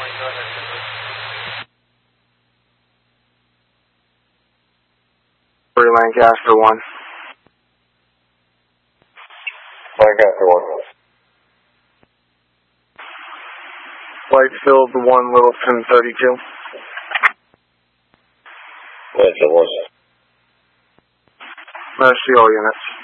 Lancaster 1. Lancaster 1. Whitefield 1, Littleton 32. Littleton 1. Mercy all units.